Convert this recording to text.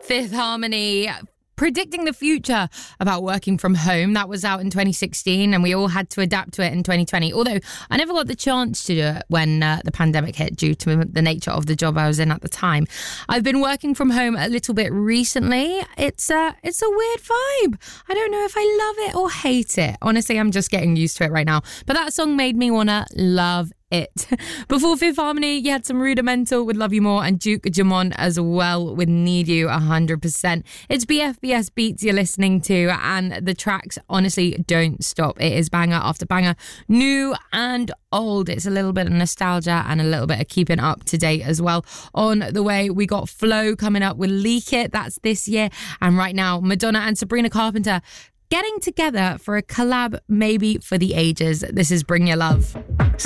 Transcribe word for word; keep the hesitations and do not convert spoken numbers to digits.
Fifth Harmony, predicting the future about working from home. That was out in twenty sixteen and we all had to adapt to it in twenty twenty. Although I never got the chance to do it when uh, the pandemic hit due to the nature of the job I was in at the time. I've been working from home a little bit recently. It's a, it's a weird vibe. I don't know if I love it or hate it. Honestly, I'm just getting used to it right now. But that song made me want to love it. Before Fifth Harmony, you had some Rudimental with Love You More and Duke Jamont as well with Need You one hundred percent. It's B F B S Beats you're listening to, and the tracks honestly don't stop. It is banger after banger, new and old. It's a little bit of nostalgia and a little bit of keeping up to date as well. On the way, we got Flow coming up with Leak It. That's this year. And right now, Madonna and Sabrina Carpenter getting together for a collab maybe for the ages. This is Bring Your Love.